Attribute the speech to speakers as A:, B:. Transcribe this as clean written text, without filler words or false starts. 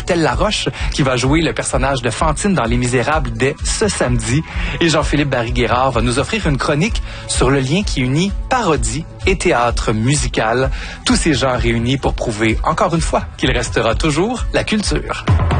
A: Martel Laroche, qui va jouer le personnage de Fantine dans Les Misérables dès ce samedi. Et Jean-Philippe Barry-Guerrard va nous offrir une chronique sur le lien qui unit parodie et théâtre musical. Tous ces genres réunis pour prouver, encore une fois, qu'il restera toujours la culture.